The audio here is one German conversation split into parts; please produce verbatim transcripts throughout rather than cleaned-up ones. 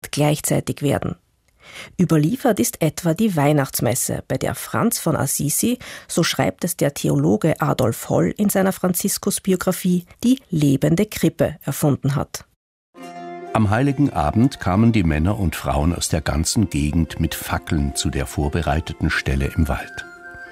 nicht gleichzeitig werden. Überliefert ist etwa die Weihnachtsmesse, bei der Franz von Assisi, so schreibt es der Theologe Adolf Holl in seiner Franziskusbiografie, die lebende Krippe erfunden hat. Am Heiligen Abend kamen die Männer und Frauen aus der ganzen Gegend mit Fackeln zu der vorbereiteten Stelle im Wald.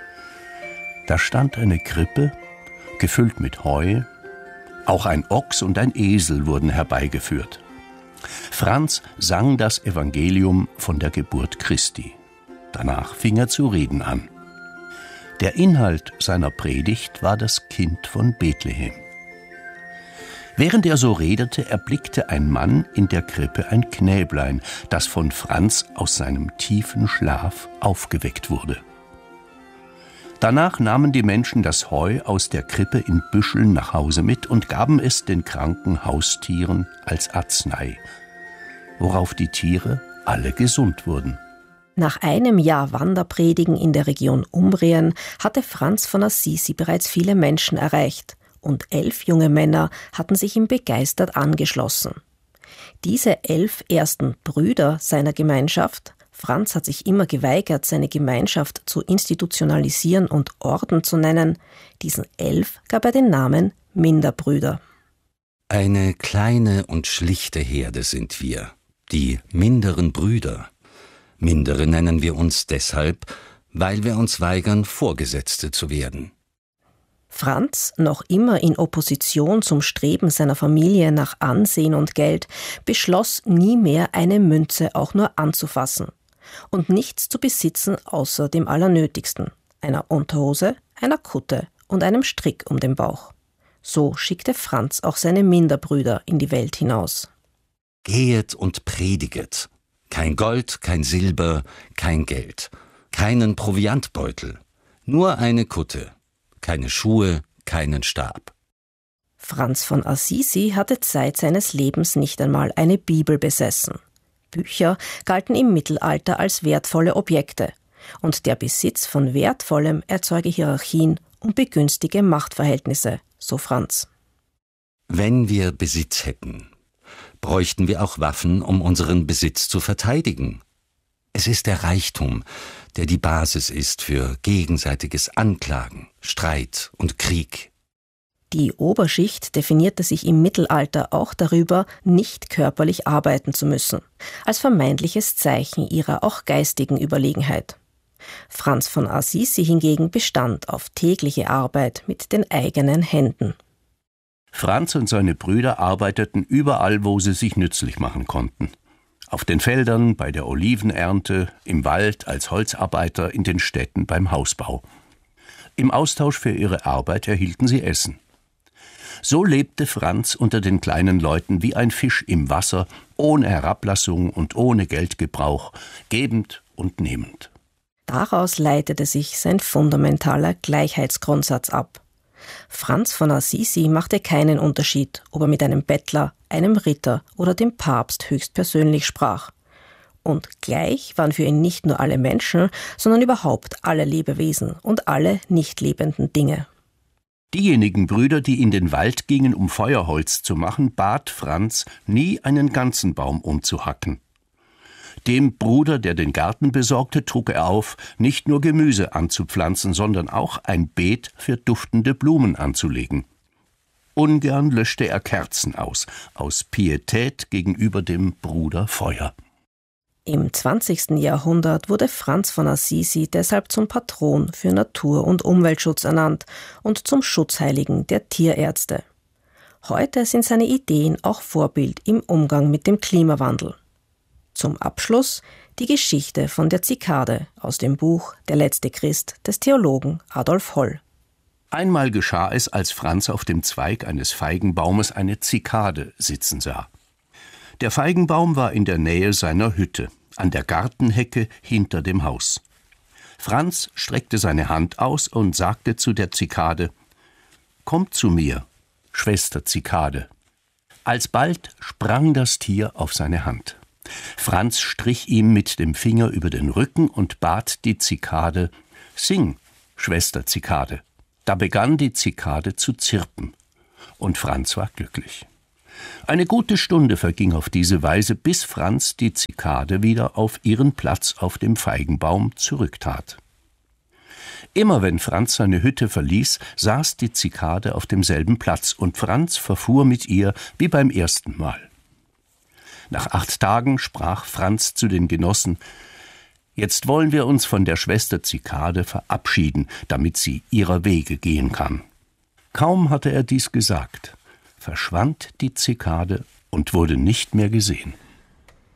Da stand eine Krippe, gefüllt mit Heu. Auch ein Ochs und ein Esel wurden herbeigeführt. Franz sang das Evangelium von der Geburt Christi. Danach fing er zu reden an. Der Inhalt seiner Predigt war das Kind von Bethlehem. Während er so redete, erblickte ein Mann in der Krippe ein Knäblein, das von Franz aus seinem tiefen Schlaf aufgeweckt wurde. Danach nahmen die Menschen das Heu aus der Krippe in Büscheln nach Hause mit und gaben es den kranken Haustieren als Arznei, worauf die Tiere alle gesund wurden. Nach einem Jahr Wanderpredigen in der Region Umbrien hatte Franz von Assisi bereits viele Menschen erreicht und elf junge Männer hatten sich ihm begeistert angeschlossen. Diese elf ersten Brüder seiner Gemeinschaft, Franz hat sich immer geweigert, seine Gemeinschaft zu institutionalisieren und Orden zu nennen, diesen elf gab er den Namen Minderbrüder. Eine kleine und schlichte Herde sind wir, die minderen Brüder. Mindere nennen wir uns deshalb, weil wir uns weigern, Vorgesetzte zu werden. Franz, noch immer in Opposition zum Streben seiner Familie nach Ansehen und Geld, beschloss, nie mehr eine Münze auch nur anzufassen und nichts zu besitzen außer dem Allernötigsten, einer Unterhose, einer Kutte und einem Strick um den Bauch. So schickte Franz auch seine Minderbrüder in die Welt hinaus. Gehet und prediget. Kein Gold, kein Silber, kein Geld. Keinen Proviantbeutel. Nur eine Kutte. Keine Schuhe, keinen Stab. Franz von Assisi hatte Zeit seines Lebens nicht einmal eine Bibel besessen. Bücher galten im Mittelalter als wertvolle Objekte. Und der Besitz von Wertvollem erzeuge Hierarchien und begünstige Machtverhältnisse, so Franz. Wenn wir Besitz hätten, bräuchten wir auch Waffen, um unseren Besitz zu verteidigen. Es ist der Reichtum, der die Basis ist für gegenseitiges Anklagen, Streit und Krieg. Die Oberschicht definierte sich im Mittelalter auch darüber, nicht körperlich arbeiten zu müssen, als vermeintliches Zeichen ihrer auch geistigen Überlegenheit. Franz von Assisi hingegen bestand auf tägliche Arbeit mit den eigenen Händen. Franz und seine Brüder arbeiteten überall, wo sie sich nützlich machen konnten. Auf den Feldern, bei der Olivenernte, im Wald, als Holzarbeiter, in den Städten, beim Hausbau. Im Austausch für ihre Arbeit erhielten sie Essen. So lebte Franz unter den kleinen Leuten wie ein Fisch im Wasser, ohne Herablassung und ohne Geldgebrauch, gebend und nehmend. Daraus leitete sich sein fundamentaler Gleichheitsgrundsatz ab. Franz von Assisi machte keinen Unterschied, ob er mit einem Bettler, einem Ritter oder dem Papst höchstpersönlich sprach. Und gleich waren für ihn nicht nur alle Menschen, sondern überhaupt alle Lebewesen und alle nicht lebenden Dinge. Diejenigen Brüder, die in den Wald gingen, um Feuerholz zu machen, bat Franz, nie einen ganzen Baum umzuhacken. Dem Bruder, der den Garten besorgte, trug er auf, nicht nur Gemüse anzupflanzen, sondern auch ein Beet für duftende Blumen anzulegen. Ungern löschte er Kerzen aus, aus Pietät gegenüber dem Bruder Feuer. Im zwanzigsten Jahrhundert wurde Franz von Assisi deshalb zum Patron für Natur- und Umweltschutz ernannt und zum Schutzheiligen der Tierärzte. Heute sind seine Ideen auch Vorbild im Umgang mit dem Klimawandel. Zum Abschluss die Geschichte von der Zikade aus dem Buch Der letzte Christ des Theologen Adolf Holl. Einmal geschah es, als Franz auf dem Zweig eines Feigenbaumes eine Zikade sitzen sah. Der Feigenbaum war in der Nähe seiner Hütte, an der Gartenhecke hinter dem Haus. Franz streckte seine Hand aus und sagte zu der Zikade: »Komm zu mir, Schwester Zikade.« Alsbald sprang das Tier auf seine Hand. Franz strich ihm mit dem Finger über den Rücken und bat die Zikade: »Sing, Schwester Zikade.« Da begann die Zikade zu zirpen, und Franz war glücklich. Eine gute Stunde verging auf diese Weise, bis Franz die Zikade wieder auf ihren Platz auf dem Feigenbaum zurücktat. Immer wenn Franz seine Hütte verließ, saß die Zikade auf demselben Platz, und Franz verfuhr mit ihr wie beim ersten Mal. Nach acht Tagen sprach Franz zu den Genossen: »Jetzt wollen wir uns von der Schwester Zikade verabschieden, damit sie ihrer Wege gehen kann.« Kaum hatte er dies gesagt, verschwand die Zikade und wurde nicht mehr gesehen.